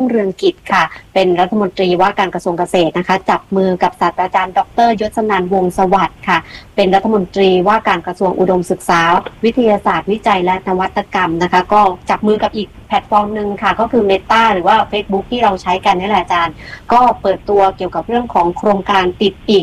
เรืองกิจค่ะเป็นรัฐมนตรีว่าการกระทรวงเกษตรนะคะจับมือกับศาสตราจารย์ดร.ยศนันท์วงศ์สวัสดิ์ค่ะเป็นรัฐมนตรีว่าการกระทรวงอุดมศึกษาวิทยาศาสตร์วิจัยและนวัตกรรมนะคะก็จับมือกับอีกแพลตฟอร์มหนึ่งค่ะก็คือ Meta หรือว่า Facebook ที่เราใช้กันนี่แหละอาจารย์ก็เปิดตัวเกี่ยวกับเรื่องของโครงการติดปีก